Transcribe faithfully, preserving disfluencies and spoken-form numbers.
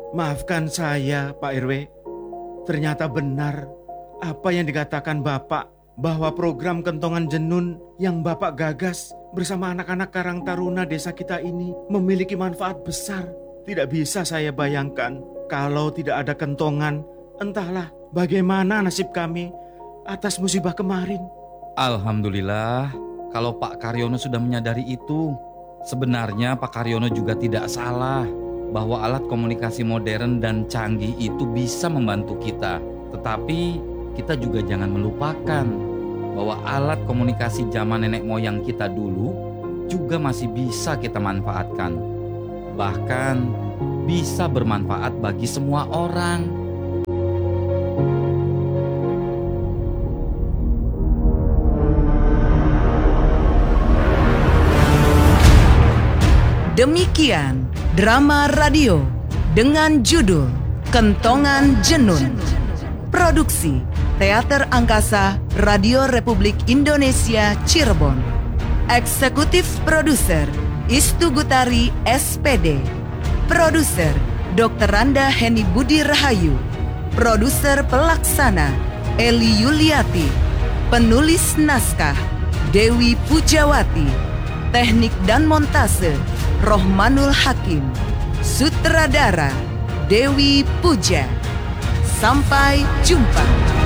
Maafkan saya, Pak R W. Ternyata benar apa yang dikatakan Bapak bahwa program kentongan jenun yang Bapak gagas bersama anak-anak Karang Taruna desa kita ini memiliki manfaat besar. Tidak bisa saya bayangkan kalau tidak ada kentongan, entahlah bagaimana nasib kami atas musibah kemarin. Alhamdulillah, kalau Pak Karyono sudah menyadari itu. Sebenarnya Pak Karyono juga tidak salah bahwa alat komunikasi modern dan canggih itu bisa membantu kita. Tetapi kita juga jangan melupakan bahwa alat komunikasi zaman nenek moyang kita dulu juga masih bisa kita manfaatkan. Bahkan bisa bermanfaat bagi semua orang. Demikian drama radio dengan judul Kentongan Jenun. Produksi Teater Angkasa Radio Republik Indonesia Cirebon. Eksekutif Produser Istu Gutari S P D. Produser dokter Randa Heni Budi Rahayu. Produser Pelaksana Eli Yuliati. Penulis naskah Dewi Pujawati. Teknik dan montase Rohmanul Hakim. Sutradara Dewi Puja. Sampai jumpa.